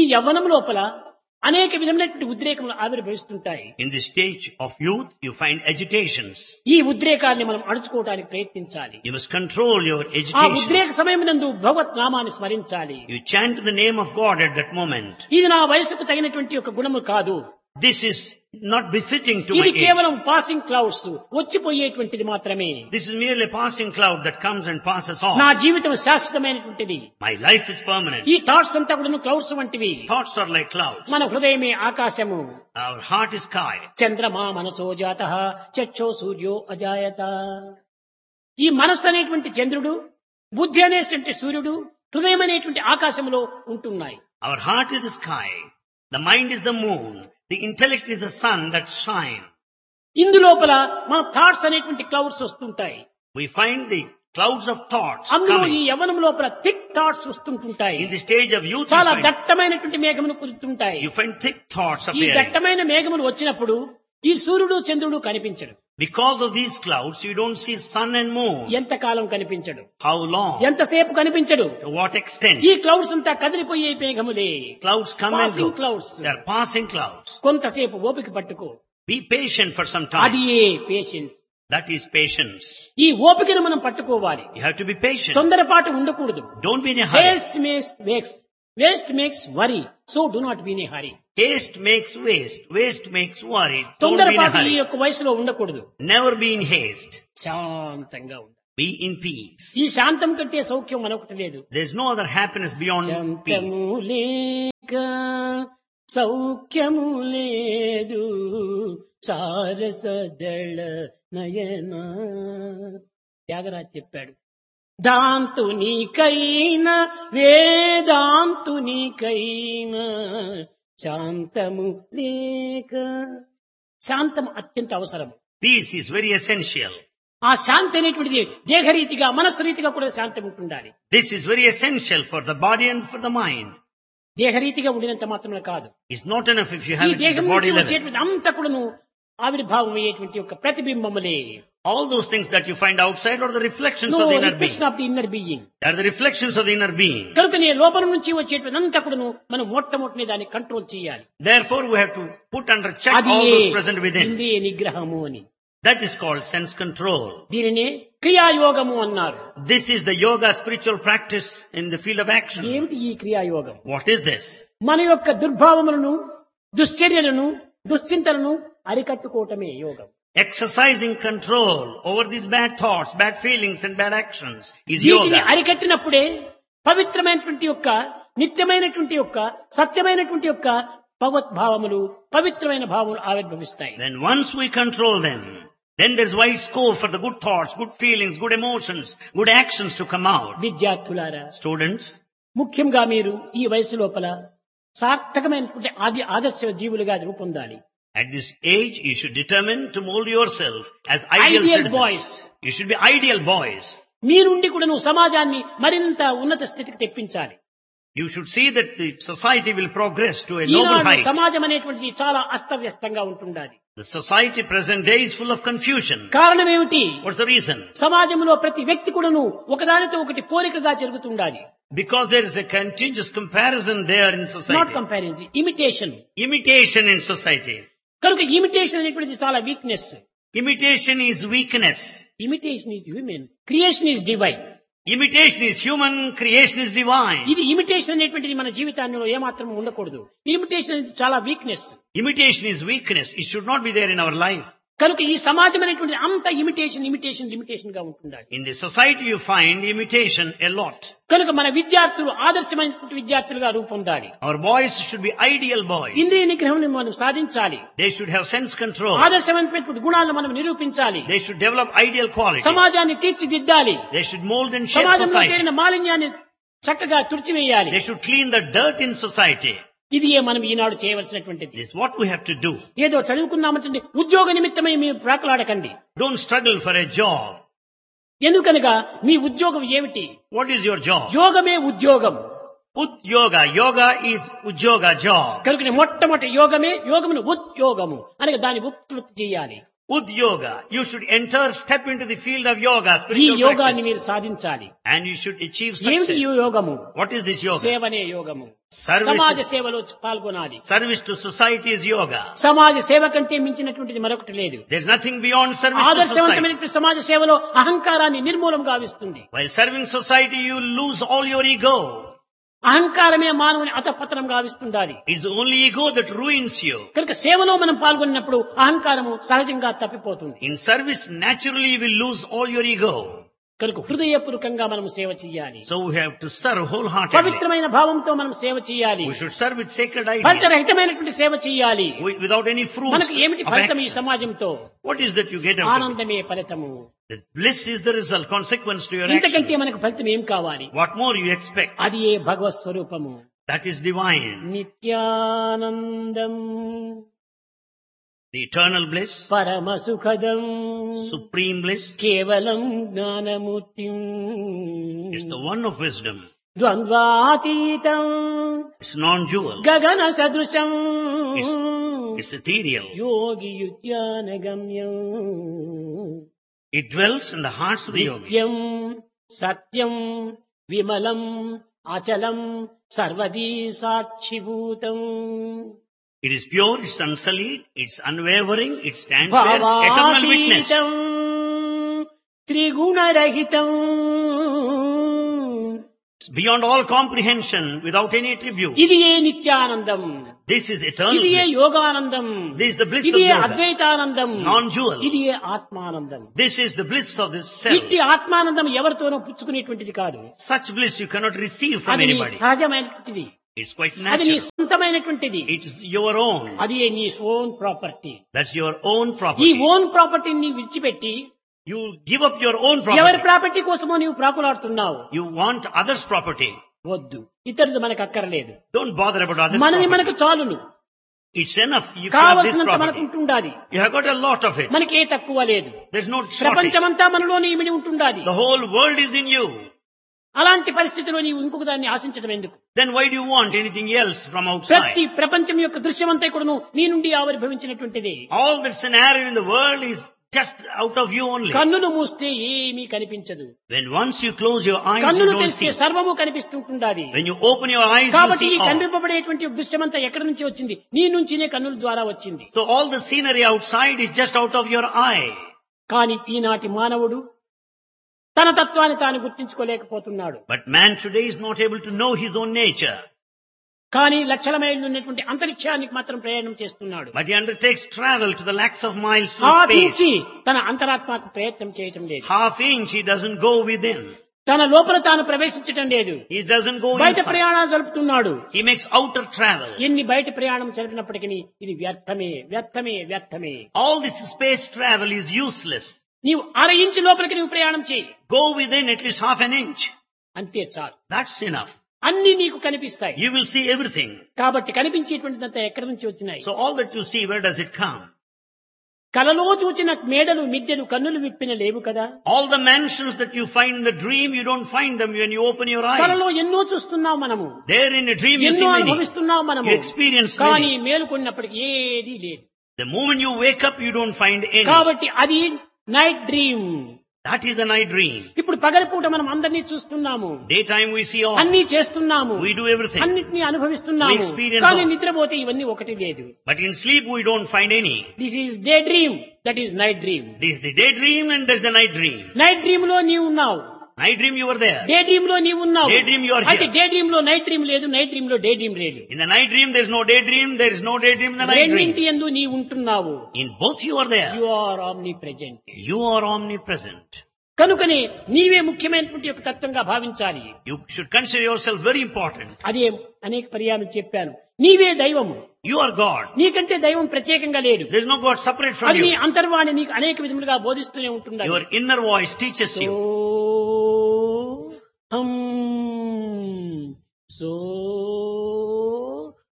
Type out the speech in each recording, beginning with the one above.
యవ్వనం లోపల అనేక విధమైనటువంటి ఉద్రేకములు ఆవిర్భవిస్తుంటాయి. In the stage of youth, you find agitations. ఈ ఉద్రేకాన్ని మనం అణుచుకోవడానికి ప్రయత్నించాలి. You must control your ఆ agitation. ఉద్రేక సమయమునందు భగవత్ నామాన్ని స్మరించాలి. You chant the name of God at that moment. ఇది నా వయసుకు తగినటువంటి ఒక గుణము కాదు. This is not befitting to my ఇది age. కేవలం పాసింగ్ క్లౌడ్స్, వచ్చిపోయేటువంటిది మాత్రమే. This is merely a passing cloud that comes and passes off. నా జీవితం శాశ్వతమైనటువంటిది. My life is permanent. ఈ థాట్స్ అంతా కూడా క్లౌడ్స్ వంటివి. Thoughts are like clouds. మన హృదయమే ఆకాశము. Our heart is sky. చంద్రమా మనసో జాతః చక్షో సూర్యో అజాయత. ఈ మనస్సు అనేటువంటి చంద్రుడు, బుద్ధి అనేటువంటి సూర్యుడు, హృదయం అనేటువంటి ఆకాశంలో ఉంటున్నాయి. Our heart is the sky. The mind is the moon. The intellect is the sun that shine. ఇందులోపల మన థాట్స్ అనేటువంటి క్లౌడ్స్ వస్తుంటాయి. We find the clouds of thoughts అందులో ఈ coming. యవ్వనం లోపల thick thoughts వస్తుంటుంటాయి. In the stage of youth, చాలా దట్టమైనటువంటి మేఘములు కురుతుంటాయి. you find thick thoughts ఈ appearing. దట్టమైన మేఘములు వచ్చినప్పుడు ఈ సూర్యుడు చంద్రుడు కనిపించడు. Because of these clouds, you don't see sun and moon. ఎంతకాలం కనిపించడు, How long? ఎంతసేపు కనిపించడు. To what extent? ఈ క్లౌడ్స్ అంతా కదిలిపోయే మేఘములే. Clouds come and Passing go. clouds. They are passing clouds. కొంతసేపు ఓపిక పట్టుకో. Be patient for some అది time. A patience. That is patience. ఈ ఓపికను మనం పట్టుకోవాలి. You have to be patient. తొందరపాటు ఉండకూడదు. Don't be in a hurry. Waste makes worry. So do not be in a hurry. Haste makes waste. Waste makes worry. Don't be in a తొందరపాటు ఈ hurry. యొక్క వయసులో ఉండకూడదు. Never be in haste. శాంతంగా ఉండాలి. Be in peace. ఈ శాంతం కంటే సౌఖ్యం మనొకటి లేదు. There's no other happiness beyond peace. శాంతము లేక సౌఖ్యము లేదు సారసదళ నయన. త్యాగరాజ్ చెప్పాడు, దాంతునికైనా వేదాంతునికైనా శాంతము లేక. శాంతం అత్యంత అవసరం. Peace is very essential. ఆ శాంతి అనేటువంటిది దేహరీతిగా మనస్సు రీతిగా కూడా శాంతి ఉంటుండాలి. This is very essential for the body and for the mind. దేహరీతిగా ఉండినంత మాత్రమే కాదు, It's not enough if you ఈ have it at దేహం the body నుంచి level. వచ్చేటువంటి అంతా కూడాను ఆవిర్భావం అయ్యేటువంటి ఒక ప్రతిబింబములే. All those things that you find outside are the reflections No of the inner being. reflection of the inner being. They are the reflections of the inner being. కనుకనే లోపల నుంచి వచ్చేటువంటి అంతా కూడాను మనం మొట్టమొదటి దాన్ని కంట్రోల్ చేయాలి. Therefore, we have to put under check అది all those present within. ఇంద్రియ నిగ్రహము అని. That is called sense control. దీనినే క్రియాయోగము అన్నారు. This is the yoga spiritual practice in the field of action. ఏమిటి ఈ క్రియాయోగం? What is this? మన యొక్క దుర్భావములను, దుశ్చర్యలను, దుశ్చింతలను అరికట్టుకోవటమే యోగం. Exercising control over these bad thoughts, bad feelings and bad actions is వీటిని yoga. అరికట్టినప్పుడే పవిత్రమైనటువంటి యొక్క నిత్యమైనటువంటి యొక్క సత్యమైనటువంటి యొక్క భగవద్భావములు, పవిత్రమైన భావములు ఆవిర్భవిస్తాయి. Then once we control them, then there's wide scope for the good thoughts, good feelings, good emotions, good actions to come out. విద్యార్థులారా, Students, ముఖ్యంగా మీరు ఈ వయసు లోపల సార్థకమైనటువంటి ఆదర్శ జీవులుగా రూపొందాలి. at this age, you should determine to mold yourself as ideal ideal citizens. Boys. You should be ideal boys. మీ నుండి కూడా నువ్వు సమాజాన్ని మరింత ఉన్నత స్థితికి తెప్పించాలి. You should see that the society will progress to a noble Eenadu height. సమాజం అనేటువంటిది చాలా అస్తవ్యస్తంగా ఉంటుండాలి. The society present day is full of confusion. కారణం ఏమిటి? What's the reason? సమాజంలో ప్రతి వ్యక్తి కూడాను ఒకదానితో ఒకటి పోలికగా జరుగుతుండాలి. Because there is a continuous comparison there in not society. Comparison, imitation. Imitation in society. కనుక ఇమిటేషన్ అనేటువంటిది చాలా weakness. Imitation is weakness. Imitation is human, creation is divine. Imitation is human, creation is divine. ఇది imitation అనేటువంటిది మన జీవితాల్లో ఏమాత్రం ఉండకూడదు. Imitation అనేది చాలా weakness. Imitation is weakness. It should not be there in our life. కనుక ఈ సమాజం అనేటువంటిది అంత ఇమిటేషన్ గా ఉంటుండాలి. In the society you find imitation a lot. కనుక మన విద్యార్థులు ఆదర్శమైనటువంటి విద్యార్థులుగా రూపొందాలి. Our boys should be ideal boys. ఇంద్రియ నిగ్రహం మనం సాధించాలి. They should have sense control. ఆదర్శమైనటువంటి గుణాలను మనం నిరూపించాలి. They should develop ideal qualities. సమాజాన్ని తీర్చిదిద్దాలి. They should mold and shape సమాజంలో society. చేరిన మాలిన్యాన్ని చక్కగా తుడిచివేయాలి. They should clean the dirt in society. ఇది మనం ఈనాడు చేయవలసినటువంటిది. This is what we have to do. ఏదో చదువుకున్నామంటే ఉద్యోగ నిమిత్తమై మీరు ప్రాకులాడకండి. Don't struggle for a job. ఎందుకనగా మీ ఉద్యోగం ఏమిటి? What is your job? యోగమే ఉద్యోగం. Yoga. Yoga is Ujoga job. కనుక మొట్టమొదటి యోగమే, యోగమును ఉద్యోగము అనగా దాన్ని ఉత్పత్తి చేయాలి. Udyoga. You should step into the field of yoga, ఈ spiritual యోగాన్ని practice. మీరు సాధించాలి. And you should achieve ఏమిటి ఈ success. యోగము? What is this yoga? సేవనే యోగము. Service సమాజ is- సేవలో పాల్గొనాలి. Service to society is yoga. సమాజ సేవ కంటే మించినటువంటిది మరొకటి లేదు. There's nothing beyond service to society. ఆదర్శవంతమైనటువంటి సమాజ సేవలో అహంకారాన్ని నిర్మూలం గావిస్తుంది. While serving society, you lose all your ego. అహంకారమే మానవుని అధపతనం గావిస్తుండాలి. It's only ego that ruins you. కనుక సేవలో మనం పాల్గొన్నప్పుడు అహంకారము సహజంగా తప్పిపోతుంది. In service, naturally you will lose all your ego. కనుక హృదయపూర్వకంగా మనం సేవ చేయాలి. So we have to serve wholeheartedly. పవిత్రమైన భావంతో మనం సేవ చేయాలి. We should serve with sacred ఫలిత ideas. రహితమైనటువంటి సేవ చేయాలి. Without any fruits మనకు ఏమిటి of ఫలితం ఈ action. సమాజంతో? What is that you get out of it? ఆనందమే ఫలితము. The bliss is the result, consequence to your ఇంతకంటే action. మనకు ఫలితం ఏం కావాలి? What more you expect? అది ఏ భగవత్ స్వరూపము. That is divine. Nityanandam The eternal bliss, పరమ సుఖదం supreme bliss, కేవలం జ్ఞానమూర్తిం is the one of wisdom. ద్వంద్వాతీతం It's non-dual. గగన సదృశం It's ethereal. యోగియుజ్ఞానగమ్యం It dwells in the hearts of the yogis. నిత్యం సత్యం విమలం అచలం సర్వదీ సాక్షిభూతం It is pure, it's unsullied, it's unwavering, it stands there, eternal witness. భావాతీతం త్రిగుణరహితం It's beyond all comprehension, without any attribute. ఇది ఏ నిత్యానందం. This is eternal ఇది ఏ bliss. Yoganandam. This is the bliss ఇది of A yoga. అద్వైతానందం. Non-dual. ఇది ఏ ఆత్మానందం. This is the bliss of this self. ఇట్టి ఆత్మానందం ఎవరితోనో పుచ్చుకునేటువంటిది కాదు. Such bliss you cannot receive from అది నీ anybody. సహజమైనటువంటిది. It's quite అది నీ natural. సొంతమైనటువంటిది. It is your own. అది నీ own property. That's your own ఈ property. ఓన్ ప్రాపర్టీని నీవు విడిచిపెట్టి You give up your own ఎవరి property. ప్రాపర్టీ కోసమో నీవు ప్రాకులాడుతున్నావు. You want others' property. వద్దు, ఇతరులు మనకు అక్కర్లేదు. Don't bother about others' మనది property. మనకు చాలును. It's enough. You can have this కావలసినంత మనకు property. ఉంటుండాలి. You have got a lot of it. మనకి ఏ తక్కువ లేదు. There's no shortage. ప్రపంచమంతా మనలోనే ఇమిడి ఉంటుండాలి. The whole world is in you. అలాంటి పరిస్థితిలో నీవు ఇంకొక దాన్ని ఆశించడం ఎందుకు? Then why do you want anything else from ప్రతి outside? ప్రపంచం యొక్క దృశ్యమంతా కూడాను నీ నుండి ఆవిర్భవించినటువంటిది. All that scenario in the world is just out of you only. కన్నులు మూస్తే ఏమీ కనిపించదు. When once you close your eyes, you కన్నులు don't తెరిస్తే see. సర్వము కనిపిస్తుంటుండాలి. When you open your eyes, you కాబట్టి ఈ see all. కనిపింపబడేటువంటి దృశ్యమంతా ఎక్కడి నుంచి వచ్చింది? నీ నుంచినే కన్నుల ద్వారా వచ్చింది. So all the scenery outside is just out of your eye. కానీ ఈనాటి మానవుడు తన తత్వాన్ని తాను గుర్తించుకోలేకపోతున్నాడు. But man today is not able to know his own nature. కానీ లక్షల మైళ్ళు ఉన్నటువంటి అంతరిక్షానికి మాత్రం ప్రయాణం చేస్తున్నాడు. But he undertakes travel to the lakhs of miles to half space. ఇంచి తన అంతరాత్మకు ప్రయత్నం చేయటం లేదు. Half inch he doesn't go within. తన లోపల తాను ప్రవేశించటం లేదు. He doesn't go బయట inside. ప్రయాణాలు జరుపుతున్నాడు. He makes outer travel. ఎన్ని బయట ప్రయాణం జరిపినప్పటికీ ఇది వ్యర్థమే వ్యర్థమే వ్యర్థమే. All this space travel is useless. నీవు అర ఇంచు లోపలికి నీవు ప్రయాణం చేయి, Go within at least half an inch. అంతే చాలు. That's enough. అన్ని నీకు కనిపిస్తాయి. You will see everything. కాబట్టి కనిపించేటువంటిదంతా ఎక్కడి నుంచి వచ్చినాయి? So all that you see, where does it come? కలలో చూచిన మేడలు మిద్దెలు కన్నులు విప్పిన లేవు కదా. All the mansions that you find in the dream, you don't find them when you open your కలలో eyes. ఎన్నో చూస్తున్నాం మనము, There in a dream you ఎన్నో see many. అనుభవిస్తున్నాం మనము. You experience కానీ many. మేలుకొన్నప్పటికీ ఏదీ లేదు. The moment you wake up, you don't find any. కాబట్టి అది night dream. That is the night dream. ఇప్పుడు పగలపూట మనం అందరినీ చూస్తున్నాము, Daytime we see all. అన్ని చేస్తున్నాము, We do everything. అన్నిటినీ అనుభవిస్తున్నాము. We experience కానీ all. నిద్రపోతే ఇవన్నీ ఒకటి లేదు. But in sleep we don't find any. This is day dream, that is night dream. This is the daydream and there's the night dream. Night dream లో నీవు ఉన్నావు, Night dream you were there. Day dream లో నీవు ఉన్నావు. Daydream you are here. అయితే day dream లో night dream లేదు, night dream లో డే డ్రీమ్ లేదు. In the night dream there is no daydream, there is no daydream in the night రెండింటి dream. యందు నీవు ఉంటున్నావు. In both you are there. You are omni present. You are omnipresent. కనుకనే నీవే ముఖ్యమైనటువంటి ఒక తత్వంగా భావించాలి. You should consider yourself very important. అదే అనేక పర్యాలు చెప్పాను. నీవే దైవము, You are God. నీకంటే దైవం ప్రత్యేకంగా లేడు. There is no God separate from అది నీ you. అంతర్వాణి నీకు అనేక విధములుగా బోధిస్తూనే ఉంటుంది. Your inner voice teaches you. హం సో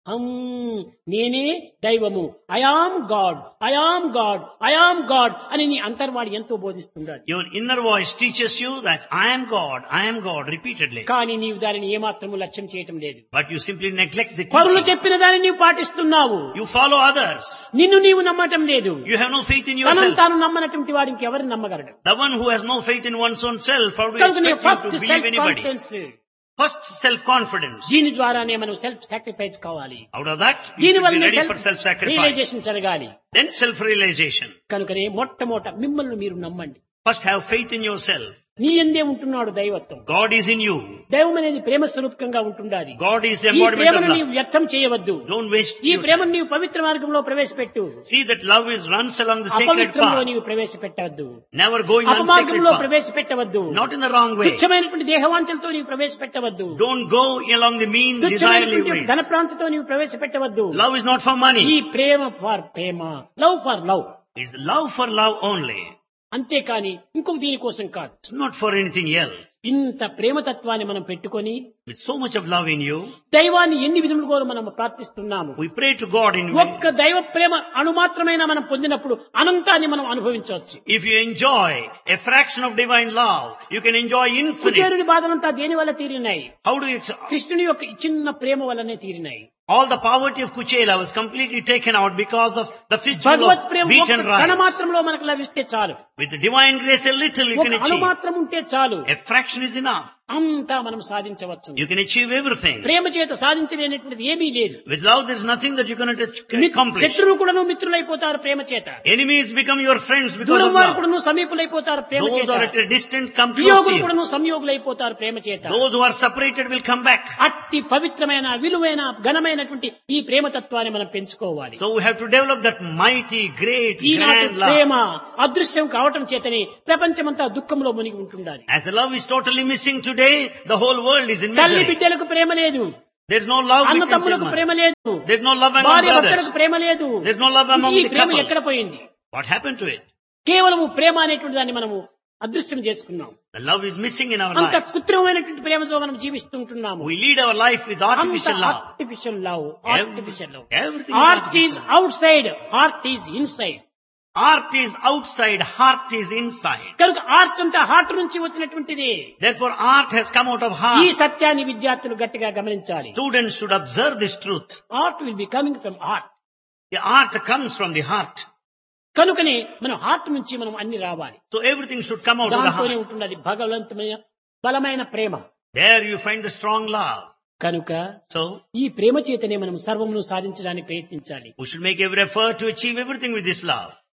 నేనే దైవము, I am God, I am God, I am God అని నీ అంతర్వాడి ఎంతో బోధిస్తున్నాడు. Your inner voice teaches you that I am God repeatedly. కానీ నీవు దానిని ఏమాత్రము లక్ష్యం చేయటం లేదు. But you simply neglect the పరులు teaching. చెప్పిన దాన్ని నీవు పాటిస్తున్నావు. You follow others. నిన్ను నీవు నమ్మటం లేదు. You have no faith in తనను yourself. తాను నమ్మనటువంటి వాడు ఇంకెవరిని నమ్మగలడు? The one who has no faith in one's own self, how do you కనుక expect first him to self believe anybody? Confidence, First self-confidence. దీని ద్వారానే మనం సెల్ఫ్ సాక్రిఫైస్ కావాలి. Out of that, you దీని should be వల్ల ready for self self-sacrifice. Realisation జరగాలి. Then self-realization. కనుకనే మొట్టమొదట మిమ్మల్ని మీరు నమ్మండి. First have faith in yourself. నీ ఎందే ఉంటున్నాడు దైవత్వం. God is in you. దైవం అనేది ప్రేమ స్వరూపకంగా ఉంటుండాలి. God is the ఈ embodiment of ప్రేమను love. నీవు వ్యర్థం చేయవద్దు. Don't waste ఈ your ప్రేమను నీవు పవిత్ర మార్గంలో ప్రవేశపెట్టు. See that love runs along the sacred అపవిత్రంలో path. నీవు ప్రవేశపెట్టవద్దు. Never going on sacred అపమార్గంలో path. ప్రవేశపెట్టవద్దు. Not in the wrong way. తుచ్చమైనటువంటి దేహవాంఛలతో నీవు ప్రవేశపెట్టవద్దు. Don't go along the mean, desirely తుచ్చమైనటువంటి ధన ways. ప్రాంతంతో నీవు ప్రవేశపెట్టవద్దు. Love is not for ఈ money. Prema for Prema, love for love. It's love for love only. అంతేకాని ఇంకొక దీనికోసం కాదు. It's not for anything else. ఇంత ప్రేమతత్వాన్ని మనం పెట్టుకొని With so much of love in you, దైవాన్ని ఎన్ని విధములుగా మనం ప్రార్థిస్తున్నాము. we pray to God in ఒక్క దైవ ప్రేమ అణుమాత్రమైన మనం పొందినప్పుడు అనంతాన్ని మనం అనుభవించవచ్చు. If you enjoy a fraction of divine love, you can enjoy infinite. కుచేరుని బాధలంతా దేని వల్ల తీరినాయి? How do you కృష్ణుని యొక్క చిన్న ప్రేమ వల్లనే తీరినాయి. all the poverty of Kuchela was completely taken out because of the fistful Bhagwat of Prema wheat ఒక్క and కణ rice. మాత్రంలో మనకు లభిస్తే చాలు. With the divine grace a little you ఒక can అణు achieve. మాత్రం ఉంటే చాలు. A fraction is enough. అంతా మనం సాధించవచ్చు. You can achieve everything. ప్రేమ చేత సాధించలేనటువంటిది ఏమీ లేదు. With love there is nothing that you cannot accomplish. శత్రువులు కూడాను మిత్రులైపోతారు ప్రేమ చేత. Enemies become your friends because దూరం of వారు love. కూడాను సమీపులైపోతారు ప్రేమ Those చేత. who are at a distance come close to వియోగులు you. కూడాను సంయోగులైపోతారు ప్రేమ చేత. Those who are separated will come back. అట్టి పవిత్రమైన విలువైన ఘనమైనటువంటి ఈ ప్రేమతత్వాన్ని మనం పెంచుకోవాలి. So we have to develop that mighty, great, ఈనాటి grand love. ప్రేమ అదృశ్యం కావటం చేతనే ప్రపంచమంతా దుఃఖంలో మునిగి ఉంటుండాలి. As the love is totally missing today, the whole world is in తల్లి misery. బిడ్డలకు ప్రేమ లేదు. There is no love అన్న between తమ్ములకు children. ప్రేమ లేదు. There is no love among భార్య brothers. భర్తలకు ప్రేమ లేదు. There is no love among ఈ the ప్రేమ couples. ఎక్కడ పోయింది? What happened to it? కేవలము ప్రేమ అనేటువంటి దాన్ని మనము అదృశ్యం చేసుకున్నాం. The love is missing in our అంత lives. కృత్రిమమైనటువంటి ప్రేమతో మనం జీవిస్తుంటున్నాము. We lead our life with artificial love. Artificial love, artificial love. Everything is heart is artificial. Out side, heart is inside. Art is outside, heart is inside. కనుక art అంతా heart నుంచి వచ్చినటువంటిది. Therefore art has come out of ఈ heart. సత్యాన్ని విద్యార్థులు గట్టిగా గమనించాలి. Students should observe this truth. Art will be coming from heart. The art comes from the heart. కనుకనే మనం హార్ట్ నుంచి మనం అన్ని రావాలి. So everything should come out of the దాంతోనే heart. ఉంటున్నది భగవంతమైన బలమైన ప్రేమ. There you find the strong love. కనుక So ఈ ప్రేమ చేతనే మనం సర్వమును సాధించడానికి ప్రయత్నించాలి. we should make every effort to achieve everything with this love.